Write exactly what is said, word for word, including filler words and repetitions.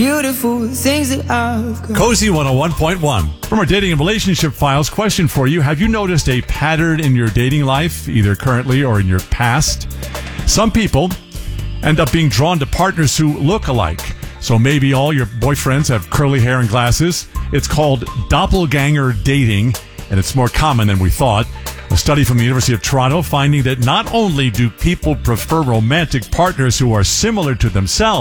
Beautiful things that I've got. Cozy one oh one point one. From our dating and relationship files, question for you. Have you noticed a pattern in your dating life, either currently or in your past? Some people end up being drawn to partners who look alike. So maybe all your boyfriends have curly hair and glasses. It's called doppelganger dating, and it's more common than we thought. A study from the University of Toronto finding that not only do people prefer romantic partners who are similar to themselves,